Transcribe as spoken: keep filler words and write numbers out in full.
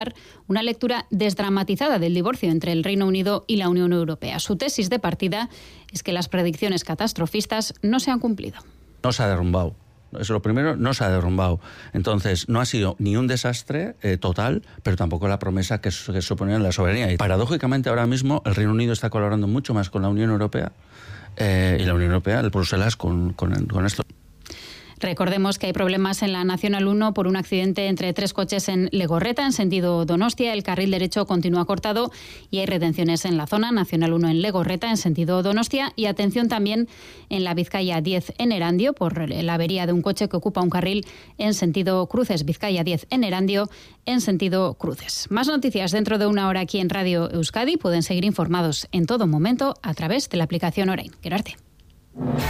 una lectura desdramatizada del divorcio entre el Reino Unido y la Unión Europea. Su tesis de partida es que las predicciones catastrofistas no se han cumplido. No se ha derrumbado. Eso es lo primero, no se ha derrumbado. Entonces, no ha sido ni un desastre eh, total, pero tampoco la promesa que, que suponía la soberanía. Y paradójicamente, ahora mismo, el Reino Unido está colaborando mucho más con la Unión Europea eh, y la Unión Europea, el Bruselas, con, con, con esto. Recordemos que hay problemas en la Nacional uno por un accidente entre tres coches en Legorreta, en sentido Donostia. El carril derecho continúa cortado y hay retenciones en la zona. Nacional uno en Legorreta, en sentido Donostia. Y atención también en la Vizcaya diez en Erandio por la avería de un coche que ocupa un carril en sentido Cruces. Vizcaya diez en Erandio, en sentido Cruces. Más noticias dentro de una hora aquí en Radio Euskadi. Pueden seguir informados en todo momento a través de la aplicación Orain. Quero arte.